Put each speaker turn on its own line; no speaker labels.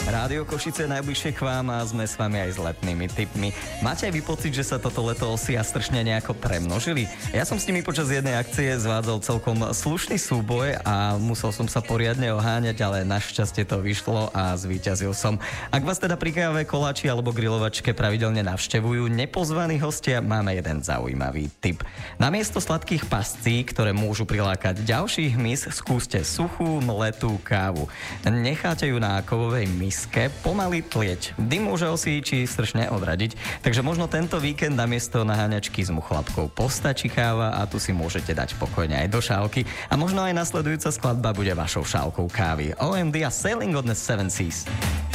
Rádio Košice najbližšie k vám a sme s vami aj s letnými tipmi. Máte aj vy pocit, že sa toto leto osy a stršne nejako premnožili? Ja som s nimi počas jednej akcie zvládzal celkom slušný súboj a musel som sa poriadne oháňať, ale našťastie to vyšlo a zvíťazil som. Ak vás teda pri káve, koláči alebo grilovačke pravidelne navštevujú nepozvaní hostia, máme jeden zaujímavý tip. Namiesto sladkých pascí, ktoré môžu prilákať ďalších hmyz, skúste suchú mletú kávu. Necháte ju na kovovej miske pomaly tlieť. Dym môže osy či stršne odradiť, takže možno tento víkend namiesto naháňačky s muchlapkou postačí káva a tu si môžete dať pokojne aj do šálky a možno aj nasledujúca skladba bude vašou šálkou kávy. OMD a Sailing on the Seven Seas.